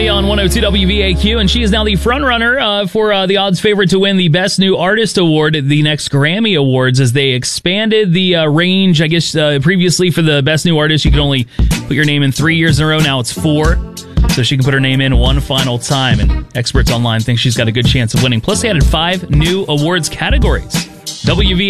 Kelly on 102 WVAQ, and she is now the frontrunner for the odds favorite to win the Best New Artist Award at the next Grammy Awards, as they expanded the range. I guess previously for the Best New Artist, you could only put your name in 3 years in a row. Now it's 4. So she can put her name in one final time, and experts online think she's got a good chance of winning. Plus, they added 5 new awards categories. WVA